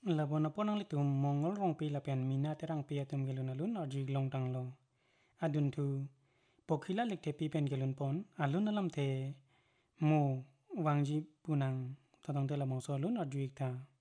Labona ponang litu mongol rong pi la pen mina terang pi atum gelun alun or jig long tang lo. Adun tu pokhila likte pi pen gelun pon alun alam te mo wangji punang totong te la mongso alun or juik ta.